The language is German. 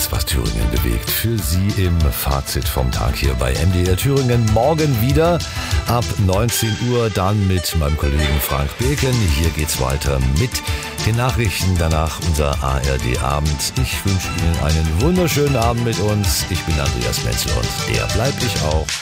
alles, was Thüringen bewegt, für Sie im Fazit vom Tag hier bei MDR Thüringen. Morgen wieder ab 19 Uhr, dann mit meinem Kollegen Frank Beken. Hier geht's weiter mit den Nachrichten, danach unser ARD-Abend. Ich wünsche Ihnen einen wunderschönen Abend mit uns. Ich bin Andreas Menzel und der bleibt ich auch.